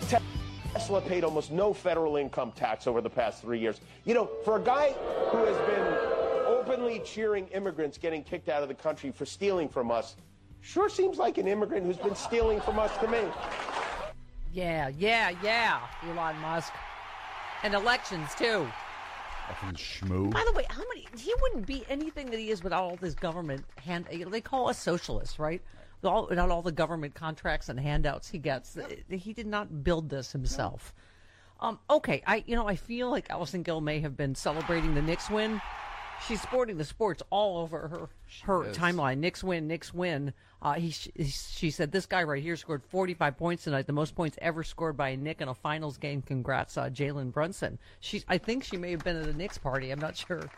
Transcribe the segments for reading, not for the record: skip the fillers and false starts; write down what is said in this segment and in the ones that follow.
Tesla paid almost no federal income tax over the past 3 years. You know, for a guy who has been openly cheering immigrants getting kicked out of the country for stealing from us, sure seems like an immigrant who's been stealing from us to me. Yeah, Elon Musk. And elections, too. Fucking schmoo. By the way, he wouldn't be anything that he is without all this government they call us socialists, right? Without all the government contracts and handouts he gets. He did not build this himself. Okay, I feel like Allison Gill may have been celebrating the Knicks win. She's sporting the sports all over her timeline. Knicks win. She said, this guy right here scored 45 points tonight, the most points ever scored by a Knick in a finals game. Congrats, Jalen Brunson. I think she may have been at a Knicks party. I'm not sure.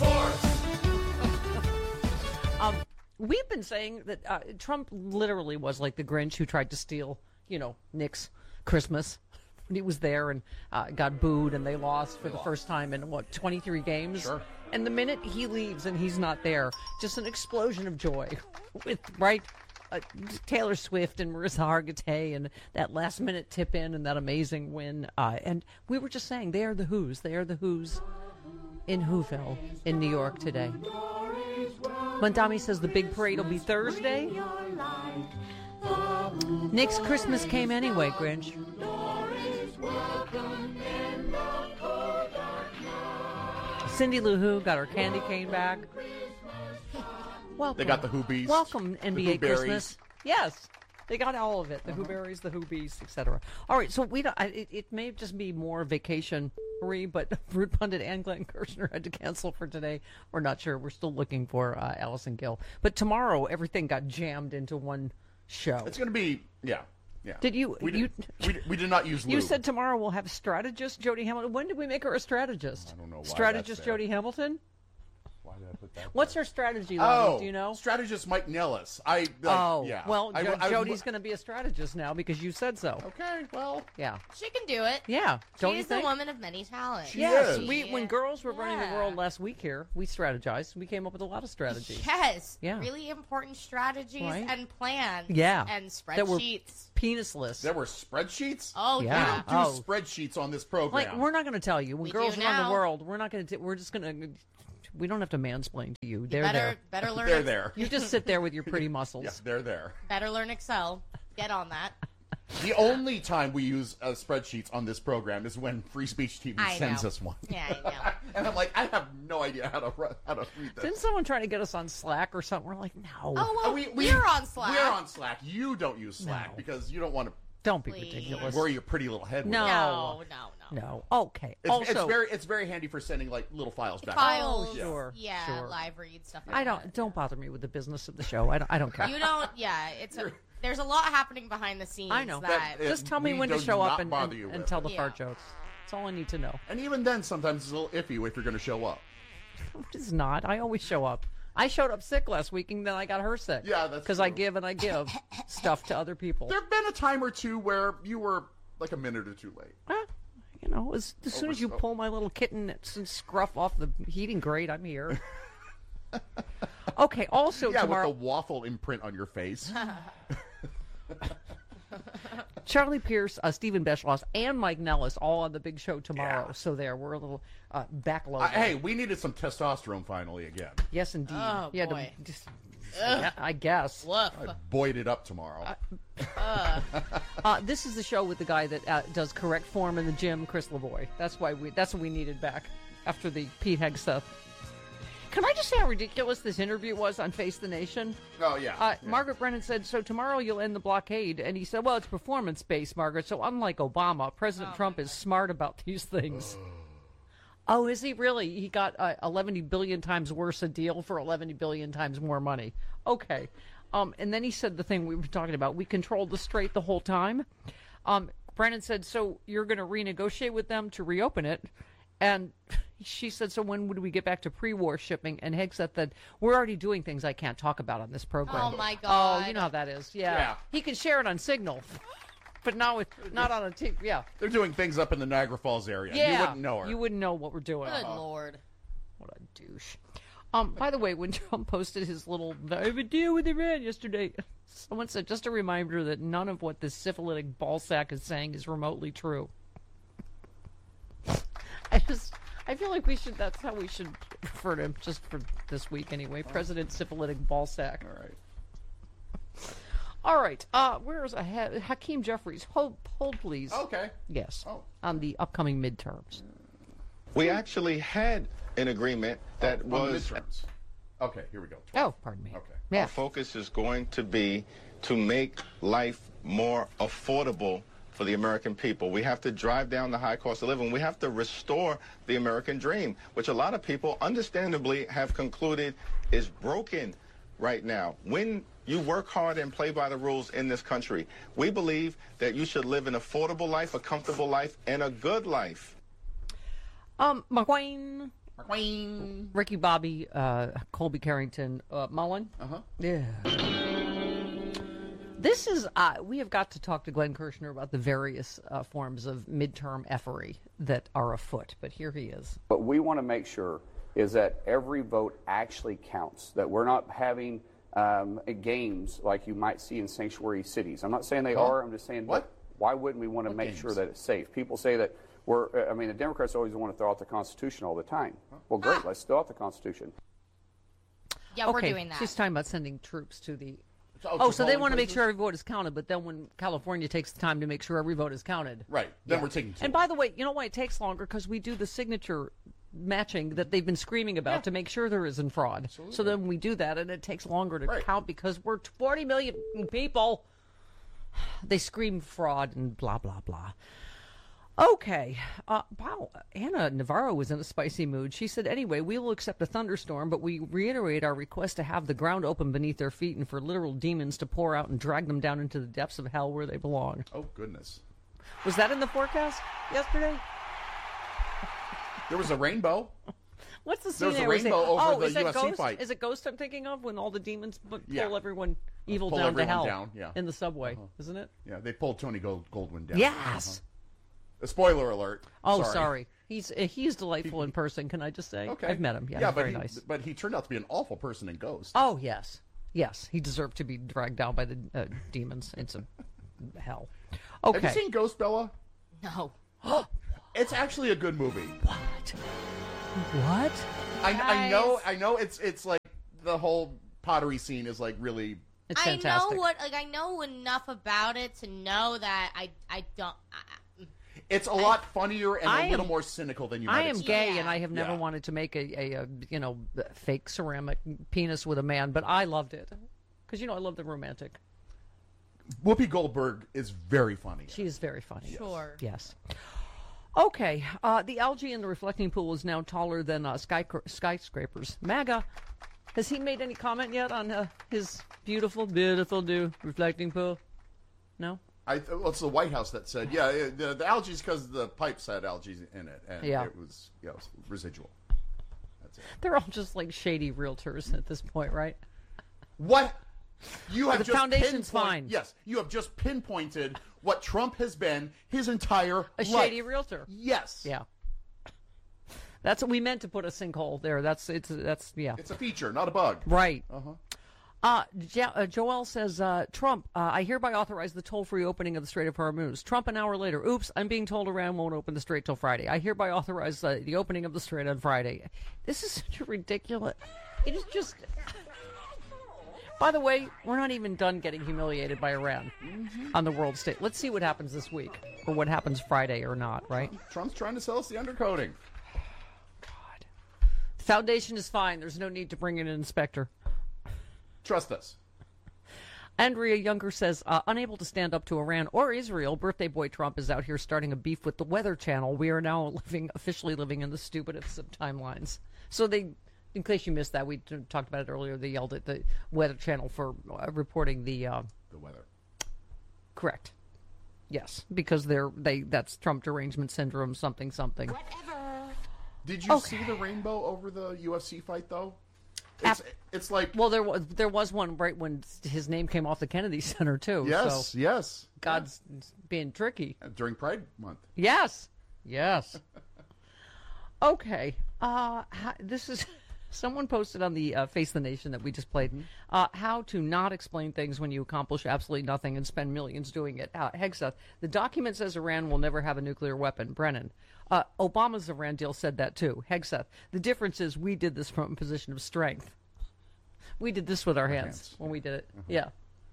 We've been saying that Trump literally was like the Grinch who tried to steal, Knicks Christmas. He was there and got booed, and they lost for the first time in 23 games. Sure. And the minute he leaves and he's not there, just an explosion of joy with Taylor Swift and Marissa Hargitay and that last minute tip in and that amazing win. And we were just saying they are the Who's. They are the Who's in Whoville in New York today. Mondami says the big parade will be Thursday. Nick's Christmas came anyway, Grinch. Cindy Lou Who got her candy cane back. Welcome. They got the Whobies. Welcome, NBA Whoberries. Christmas. Yes, they got all of it. The Whoberries, the Whobies, etc. All right, so we don't. It may just be more vacation-free, but Fruit Pundit and Glenn Kirshner had to cancel for today. We're not sure. We're still looking for Allison Gill. But tomorrow, everything got jammed into one show. It's going to be, yeah. Did you? We did not use lube. You said tomorrow we'll have a strategist, Jody Hamilton. When did we make her a strategist? I don't know why strategist that's there. Jody Hamilton? Why did I put that What's there? her strategy, Lonnie? Do you know? Strategist Mike Nellis. Yeah. Well, Jody's going to be a strategist now because you said so. Okay, well. Yeah. She can do it. Yeah. Don't you She's think? the woman of many talents. Yes. is. When girls were running the world last week here, we strategized. We came up with a lot of strategies. Yes. Yeah. Really important strategies Right. and plans. Yeah. And That were spreadsheets. Penisless. There were spreadsheets? Oh, Yeah. yeah. We don't do spreadsheets on this program. Like, we're not going to tell you. When We girls do run the now. world, we're not going to. We're just going to. We don't have to mansplain to you. They're better, there. Better learn. They're there. You just sit there with your pretty muscles. Yes, they're there. Better learn Excel. Get on that. The only time we use spreadsheets on this program is when Free Speech TV I sends know. us one. Yeah, I know. And I'm like, I have no idea how to read this. Didn't someone try to get us on Slack or something? We're like, no. Oh, well, we're on Slack. We're on Slack. You don't use Slack No. because you don't want to Don't be Please. ridiculous. worry your pretty little head with No. it. No. No. Okay. It's very handy for sending like little files back. Files. Oh, sure, Yeah, sure. live read, stuff like that. don't bother me with the business of the show. I don't care. You don't, yeah, there's a lot happening behind the scenes. I know. That Just tell me we when to do show up not and bother you with. tell the Yeah. fart jokes. That's all I need to know. And even then, sometimes it's a little iffy if you're going to show up. It's not. I always show up. I showed up sick last week, and then I got her sick. Yeah, that's because I true. give and I give stuff to other people. There have been a time or two where you were like a minute or two late. As soon as you pull my little kitten and scruff off the heating grate, I'm here. Okay. Also Yeah, tomorrow, with the waffle imprint on your face. Charlie Pierce, Stephen Beschloss, and Mike Nellis all on the big show tomorrow. Yeah. So we're a little backloaded. Hey, we needed some testosterone finally again. Yes, indeed. Oh, Yeah, boy. yeah, I guess. Woof. I buoyed it up tomorrow. This is the show with the guy that does correct form in the gym, Chris Lavoie. That's what we needed back after the Pete Hegg stuff. Can I just say how ridiculous this interview was on Face the Nation? Oh, yeah. Margaret Brennan said, so tomorrow you'll end the blockade. And he said, well, it's performance-based, Margaret. So unlike Obama, President Trump is smart about these things. Oh, is he really? He got 11 billion times worse a deal for 11 billion times more money. Okay. And then he said the thing we were talking about. We controlled the strait the whole time. Brennan said, so you're going to renegotiate with them to reopen it. And she said, so when would we get back to pre-war shipping? And Hegg said that we're already doing things I can't talk about on this program. Oh, my God. Oh, you know how that is. Yeah. Yeah. He can share it on Signal. But now it's not on a TV. Yeah. They're doing things up in the Niagara Falls area. Yeah. You wouldn't know her. You wouldn't know what we're doing. Good Lord. What a douche. By the way, when Trump posted his little "I have a deal with Iran" yesterday, someone said, just a reminder that none of what this syphilitic ballsack is saying is remotely true. I feel like that's how we should refer to him, just for this week anyway. President Syphilitic Ballsack. All right. Where is Hakeem Jeffries? Hold, please. Okay. Yes. Oh. On the upcoming midterms. We actually had an agreement that On was. midterms. Okay, here we go. Oh, pardon me. Okay. Yeah. Our focus is going to be to make life more affordable for the American people. We have to drive down the high cost of living. We have to restore the American dream, which a lot of people understandably have concluded is broken right now. When you work hard and play by the rules in this country, we believe that you should live an affordable life, a comfortable life, and a good life. McQueen. Ricky Bobby, Colby Carrington, Mullen. Yeah. This is, we have got to talk to Glenn Kirshner about the various forms of midterm effery that are afoot, but here he is. What we want to make sure is that every vote actually counts, that we're not having games like you might see in sanctuary cities. I'm not saying they are, I'm just saying, What? Why wouldn't we want to make sure that it's safe? People say that the Democrats always want to throw out the Constitution all the time. Well, great, let's throw out the Constitution. Yeah, we're doing that. She's talking about sending troops to the... to so they polling want to make places? sure every vote is counted, but then when California takes the time to make sure every vote is counted. Right. Then we're taking two. And by the way, you know why it takes longer? Because we do the signature matching that they've been screaming about to make sure there isn't fraud. Absolutely. So then we do that, and it takes longer to Right. count because we're 40 million people. They scream fraud and blah, blah, blah. Okay. Wow. Anna Navarro was in a spicy mood. She said, anyway, we will accept a thunderstorm, but we reiterate our request to have the ground open beneath their feet and for literal demons to pour out and drag them down into the depths of hell where they belong. Oh, goodness. Was that in the forecast yesterday? There was a rainbow. What's the There scene was a there? rainbow over is the it UFC Ghost? fight. Is it Ghost I'm thinking of when all the demons pull Yeah. everyone evil Pull down to everyone hell down, yeah. in the subway, isn't it? Yeah, they pulled Tony Goldwyn down. Yes. A spoiler alert. Oh, sorry. He's delightful in person. Can I just say? Okay. I've met him. Yeah, he's very nice. But he turned out to be an awful person in Ghost. Oh yes, yes. He deserved to be dragged down by the demons into hell. Okay. Have you seen Ghost, Bella? No. It's actually a good movie. What? What? I know. It's like the whole pottery scene is like really. It's I fantastic. know I know enough about it to know that I don't. It's a lot funnier and a little more cynical than you might I am expect. gay, Yeah. and I have never Yeah. wanted to make a fake ceramic penis with a man, but I loved it because I love the romantic. Whoopi Goldberg is very funny. She is very funny. Sure. Yes. Okay. The algae in the reflecting pool is now taller than skyscrapers. MAGA. Has he made any comment yet on his beautiful new reflecting pool? No? Well, it's the White House that said, the algae's because the pipes had algae in it, and Yeah. it was residual. That's it. They're all just like shady realtors at this point, right? What? You have The just foundation's pinpoint- fine. Yes, you have just pinpointed what Trump has been his entire A life. shady realtor. Yes. Yeah. That's what we meant to put a sinkhole there. That's yeah. It's a feature, not a bug. Right. Joel says, Trump, I hereby authorize the toll-free opening of the Strait of Hormuz. Trump an hour later, oops, I'm being told Iran won't open the Strait till Friday. I hereby authorize the opening of the Strait on Friday. This is such a ridiculous... It is just... By the way, we're not even done getting humiliated by Iran on the world stage. Let's see what happens this week, or what happens Friday or not, right? Trump's trying to sell us the undercoating. God. The foundation is fine. There's no need to bring in an inspector. Trust us. Andrea Younger says, unable to stand up to Iran or Israel, birthday boy Trump is out here starting a beef with the Weather Channel. We are now officially living in the stupidest of timelines. So they, in case you missed that, we talked about it earlier, they yelled at the Weather Channel for reporting the weather. Correct. Yes, because that's Trump derangement syndrome, something. Did you see the rainbow over the UFC fight, though? It's like... Well, there was one right when his name came off the Kennedy Center, too. Yes, so yes. God's being tricky. During Pride Month. Yes. Okay. This is Someone posted on the Face the Nation that we just played how to not explain things when you accomplish absolutely nothing and spend millions doing it. Hegseth, the document says Iran will never have a nuclear weapon. Brennan, Obama's Iran deal said that too. Hegseth, the difference is we did this from a position of strength. We did this with our hands when we did it. Yeah.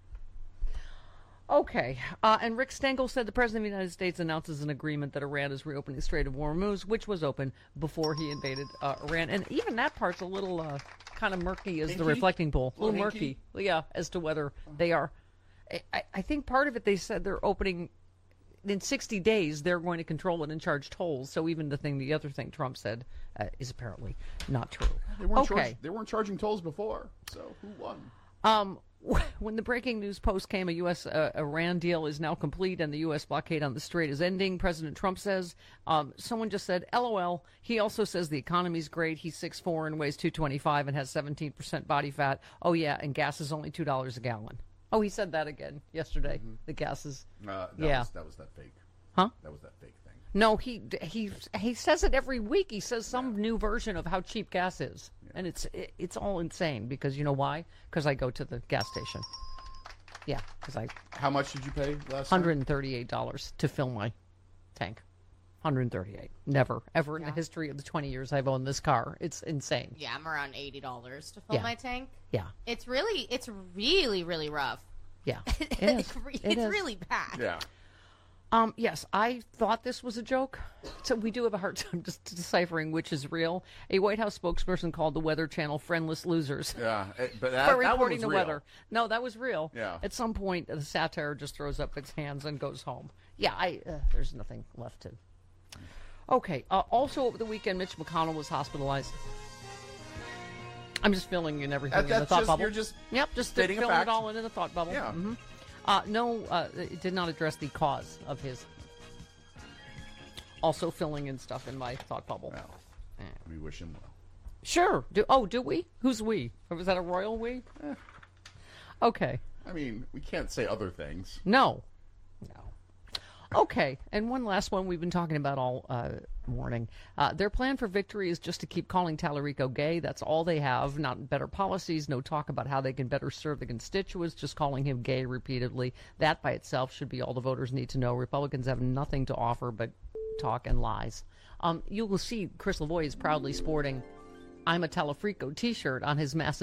Okay. And Rick Stengel said the President of the United States announces an agreement that Iran is reopening the Strait of Hormuz, which was open before he invaded Iran. And even that part's a little kind of murky as the reflecting pool. A little murky. Yeah, as to whether they are. I think part of it, they said they're opening in 60 days, they're going to control it and charge tolls. So even the other thing Trump said is apparently not true. They weren't charging tolls before, so who won? When the breaking news post came, a U.S.-Iran deal is now complete and the U.S. blockade on the strait is ending, President Trump says. Someone just said, LOL. He also says the economy's great. He's 6'4" and weighs 225 and has 17% body fat. Oh, yeah, and gas is only $2 a gallon. Oh, he said that again yesterday. The gas is... that was that fake. Huh? That was that fake thing. No, he says it every week. He says some new version of how cheap gas is. Yeah. And it's all insane because you know why? Because I go to the gas station. Yeah, because How much did you pay last time? $138 to fill my tank. $138. Never, ever in the history of the 20 years I've owned this car. It's insane. Yeah, I'm around $80 to fill my tank. Yeah. It's really, really rough. Yeah. It's really bad. Yeah. Yes, I thought this was a joke. So we do have a hard time just deciphering which is real. A White House spokesperson called the Weather Channel friendless losers. Yeah, but for reporting the real. weather. No, that was real. Yeah. At some point, the satire just throws up its hands and goes home. Yeah, there's nothing left to... Okay, also over the weekend, Mitch McConnell was hospitalized. I'm just filling in everything in the thought bubble. You're just just stating filling a fact. it all in the thought bubble. Yeah. It did not address the cause of his. Also filling in stuff in my thought bubble. Well, we wish him well. Sure. Do we? Who's we? Or was that a royal we? Okay. I mean, we can't say other things. No. Okay, and one last one we've been talking about all morning. Their plan for victory is just to keep calling Tallarico gay. That's all they have. Not better policies, no talk about how they can better serve the constituents, just calling him gay repeatedly. That by itself should be all the voters need to know. Republicans have nothing to offer but talk and lies. You will see Chris Lavoie is proudly sporting I'm a Tallarico t-shirt on his massive